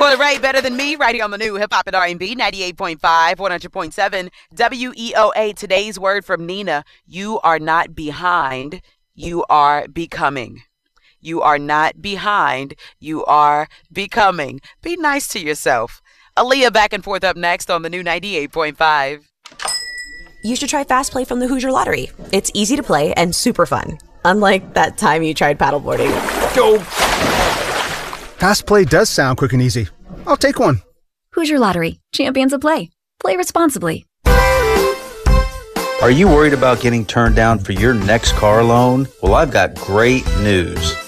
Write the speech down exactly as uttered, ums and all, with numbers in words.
Coi Leray, Better Than Me, right here on the new Hip Hop and R and B, ninety-eight point five, one hundred point seven, W E O A. Today's word from Nina: you are not behind, you are becoming. You are not behind, you are becoming. Be nice to yourself. Aaliyah back and forth up next on the new ninety-eight point five. You should try Fast Play from the Hoosier Lottery. It's easy to play and super fun. Unlike that time you tried paddleboarding. Go! Fast Play does sound quick and easy. I'll take one. Hoosier Lottery. Champions of play. Play responsibly. Are you worried about getting turned down for your next car loan? Well, I've got great news.